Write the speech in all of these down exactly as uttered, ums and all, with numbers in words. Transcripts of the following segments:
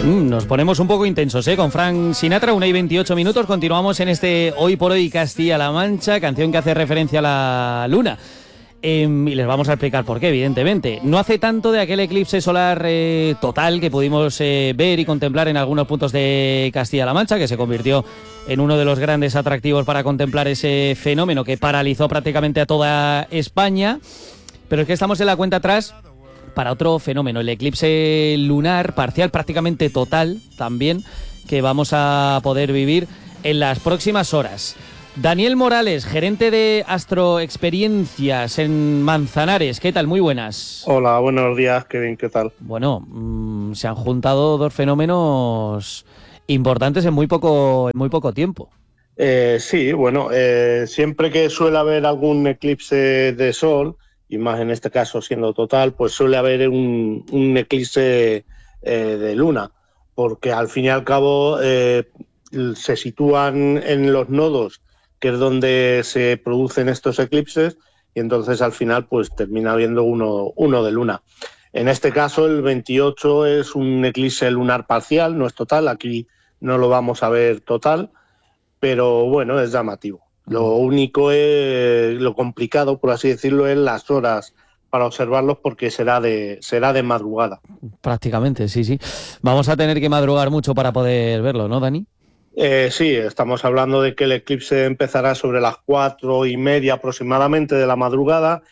Mm, nos ponemos un poco intensos, ¿eh? Con Frank Sinatra, una y veintiocho minutos. Continuamos en este Hoy por Hoy Castilla-La Mancha, canción que hace referencia a la luna. Eh, y les vamos a explicar por qué, evidentemente. No hace tanto de aquel eclipse solar eh, total que pudimos eh, ver y contemplar en algunos puntos de Castilla-La Mancha, que se convirtió en uno de los grandes atractivos para contemplar ese fenómeno que paralizó prácticamente a toda España. Pero es que estamos en la cuenta atrás para otro fenómeno, el eclipse lunar parcial, prácticamente total también, que vamos a poder vivir en las próximas horas. Daniel Morales, gerente de Astroexperiencias en Manzanares, ¿qué tal? Muy buenas. Hola, buenos días, Kevin, ¿qué tal? Bueno, mmm, se han juntado dos fenómenos importantes en muy poco, en muy poco tiempo. Eh, sí, bueno, eh, siempre que suele haber algún eclipse de sol, y más en este caso siendo total, pues suele haber un, un eclipse eh, de luna, porque al fin y al cabo eh, se sitúan en los nodos, que es donde se producen estos eclipses, y entonces al final pues termina habiendo uno, uno de luna. En este caso el veintiocho es un eclipse lunar parcial, no es total, aquí no lo vamos a ver total, pero bueno, es llamativo. Lo único es, lo complicado, por así decirlo, es las horas para observarlos, porque será de, será de madrugada. Prácticamente, sí, sí. Vamos a tener que madrugar mucho para poder verlo, ¿no, Dani? Eh, sí, estamos hablando de que el eclipse empezará sobre las cuatro y media aproximadamente de la madrugada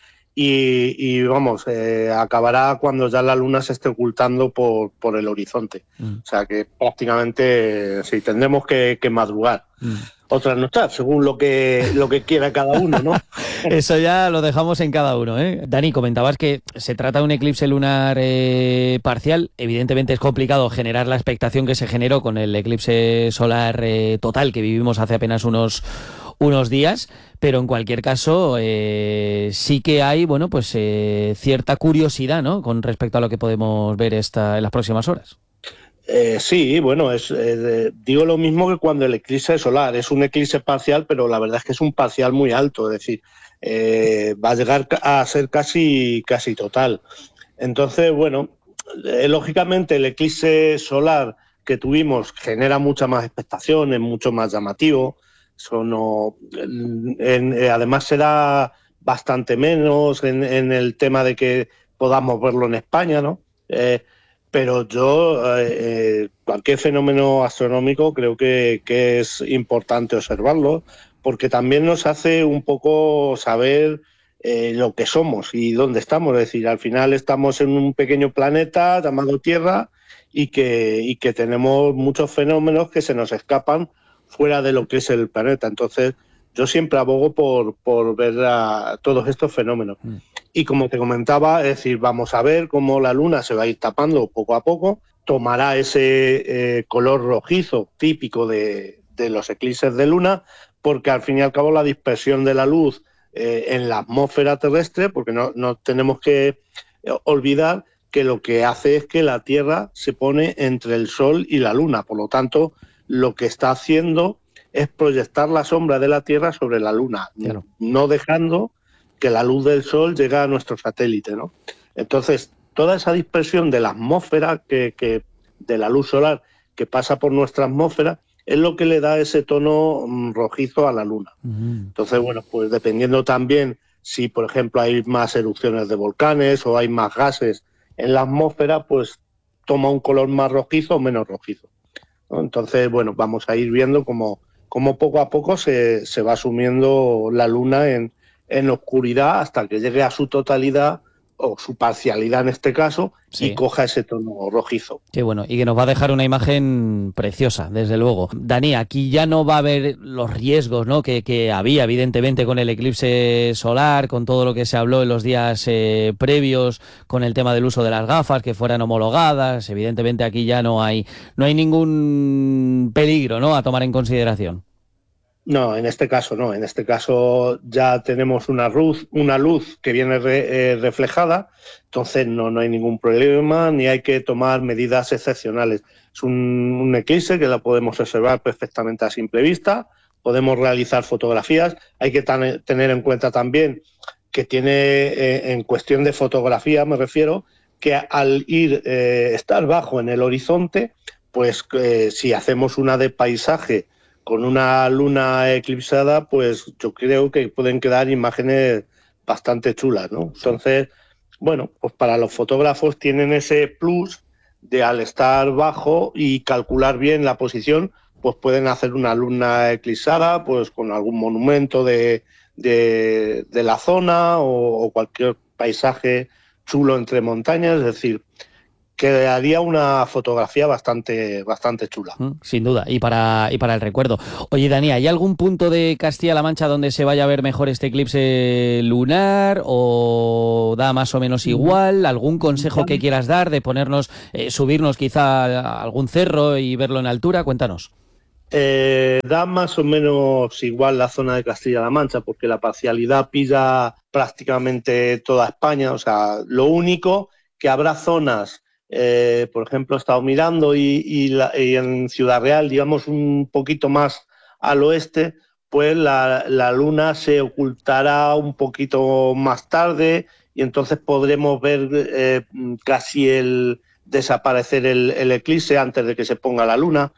y, y vamos, eh, acabará cuando ya la luna se esté ocultando por, por el horizonte. Mm. O sea que prácticamente sí, tendremos que, que madrugar. Mm. O trasnochar, según lo que, lo que quiera cada uno, ¿no? Eso ya lo dejamos en cada uno, ¿eh? Dani, comentabas que se trata de un eclipse lunar eh, parcial. Evidentemente es complicado generar la expectación que se generó con el eclipse solar eh, total que vivimos hace apenas unos, unos días, pero en cualquier caso eh, sí que hay, bueno, pues eh, cierta curiosidad, ¿no?, con respecto a lo que podemos ver esta, en las próximas horas. Eh, sí, bueno, es, eh, digo lo mismo que cuando el eclipse solar. Es un eclipse parcial, pero la verdad es que es un parcial muy alto, es decir, eh, va a llegar a ser casi, casi total. Entonces, bueno, eh, lógicamente el eclipse solar que tuvimos genera mucha más expectación, es mucho más llamativo. Eso no, en, en, además será bastante menos en, en el tema de que podamos verlo en España, ¿no? Eh, Pero yo, eh, cualquier fenómeno astronómico creo que, que es importante observarlo, porque también nos hace un poco saber eh, lo que somos y dónde estamos. Es decir, al final estamos en un pequeño planeta llamado Tierra y que, y que tenemos muchos fenómenos que se nos escapan fuera de lo que es el planeta. Entonces, yo siempre abogo por, por ver a todos estos fenómenos. Mm. Y como te comentaba, es decir, vamos a ver cómo la luna se va a ir tapando poco a poco, tomará ese eh, color rojizo típico de, de los eclipses de luna, porque al fin y al cabo la dispersión de la luz eh, en la atmósfera terrestre, porque no, no tenemos que olvidar que lo que hace es que la Tierra se pone entre el Sol y la Luna, por lo tanto, lo que está haciendo es proyectar la sombra de la Tierra sobre la Luna, claro, no dejando que la luz del Sol llega a nuestro satélite, ¿no? Entonces, toda esa dispersión de la atmósfera, que, que de la luz solar que pasa por nuestra atmósfera, es lo que le da ese tono mm, rojizo a la Luna. Uh-huh. Entonces, bueno, pues dependiendo también si, por ejemplo, hay más erupciones de volcanes o hay más gases en la atmósfera, pues toma un color más rojizo o menos rojizo, ¿no? Entonces, bueno, vamos a ir viendo cómo, cómo poco a poco se, se va sumiendo la Luna en en oscuridad hasta que llegue a su totalidad o su parcialidad en este caso, sí, y coja ese tono rojizo. Qué bueno, y que nos va a dejar una imagen preciosa, desde luego. Dani, aquí ya no va a haber los riesgos, ¿no?, que, que había evidentemente con el eclipse solar, con todo lo que se habló en los días eh, previos, con el tema del uso de las gafas, que fueran homologadas. Evidentemente aquí ya no hay, no hay ningún peligro, ¿no?, a tomar en consideración. No, en este caso no. En este caso ya tenemos una luz, una luz que viene re, eh, reflejada, entonces no, no hay ningún problema ni hay que tomar medidas excepcionales. Es un, un eclipse que la podemos observar perfectamente a simple vista, podemos realizar fotografías. Hay que tan, tener en cuenta también que tiene, eh, en cuestión de fotografía me refiero, que al ir, eh, estar bajo en el horizonte, pues eh, si hacemos una de paisaje con una luna eclipsada, pues yo creo que pueden quedar imágenes bastante chulas, ¿no? Entonces, bueno, pues para los fotógrafos tienen ese plus de, al estar bajo y calcular bien la posición, pues pueden hacer una luna eclipsada, pues con algún monumento de, de, de la zona o, o cualquier paisaje chulo entre montañas, es decir, quedaría una fotografía bastante, bastante chula. Sin duda, y para, y para el recuerdo. Oye, Dani, ¿hay algún punto de Castilla-La Mancha donde se vaya a ver mejor este eclipse lunar o da más o menos igual? ¿Algún consejo que quieras dar de ponernos, eh, subirnos quizá a algún cerro y verlo en altura? Cuéntanos. Eh, da más o menos igual la zona de Castilla-La Mancha porque la parcialidad pilla prácticamente toda España. O sea, lo único que habrá zonas, eh, por ejemplo, he estado mirando y, y, la, y en Ciudad Real, digamos un poquito más al oeste, pues la, la luna se ocultará un poquito más tarde y entonces podremos ver eh, casi el desaparecer el, el eclipse antes de que se ponga la luna.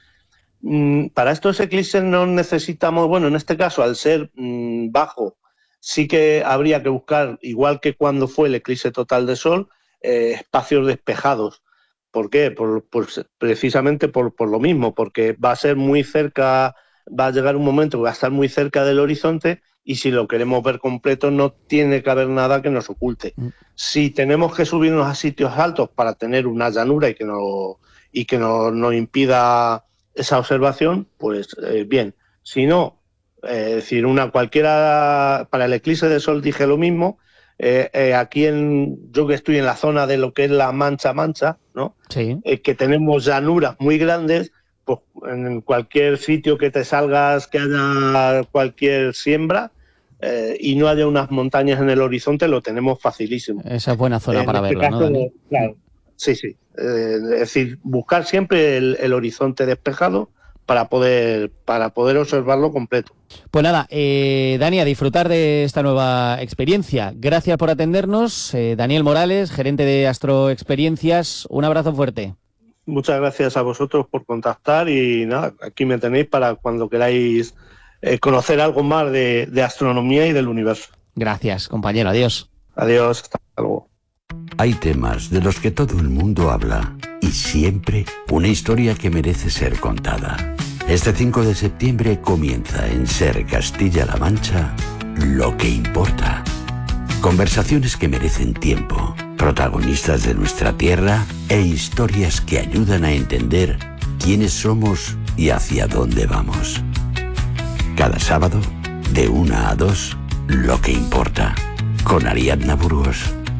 Para estos eclipses no necesitamos, bueno, en este caso, al ser mmm, bajo, sí que habría que buscar, igual que cuando fue el eclipse total de Sol, eh, espacios despejados. ¿Por qué? Por, por, precisamente por, por lo mismo, porque va a ser muy cerca, va a llegar un momento que va a estar muy cerca del horizonte y si lo queremos ver completo no tiene que haber nada que nos oculte. Mm. Si tenemos que subirnos a sitios altos para tener una llanura y que no, y que no, nos impida esa observación, pues eh, bien. Si no, eh, es decir, una cualquiera, para el eclipse de Sol dije lo mismo, eh, eh, aquí en, yo que estoy en la zona de lo que es la Mancha-Mancha, ¿no? Sí. Eh, que tenemos llanuras muy grandes, pues en cualquier sitio que te salgas, que haya cualquier siembra eh, y no haya unas montañas en el horizonte, lo tenemos facilísimo. Esa es buena zona eh, para este verlo, caso, ¿no, Dani? Claro. Sí, sí. Eh, es decir, buscar siempre el, el horizonte despejado para poder, para poder observarlo completo. Pues nada, eh, Dani, a disfrutar de esta nueva experiencia. Gracias por atendernos. Eh, Daniel Morales, gerente de Astroexperiencias, un abrazo fuerte. Muchas gracias a vosotros por contactar y nada, aquí me tenéis para cuando queráis eh, conocer algo más de, de astronomía y del universo. Gracias, compañero. Adiós. Adiós, hasta luego. Hay temas de los que todo el mundo habla y siempre una historia que merece ser contada. Este cinco de septiembre comienza en Ser Castilla-La Mancha Lo que importa. Conversaciones que merecen tiempo, protagonistas de nuestra tierra e historias que ayudan a entender quiénes somos y hacia dónde vamos. Cada sábado, de una a dos, Lo que importa, con Ariadna Burgos.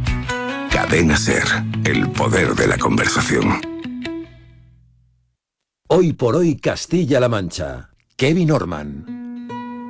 Cadena Ser, el poder de la conversación. Hoy por hoy Castilla-La Mancha. Kevin Orman.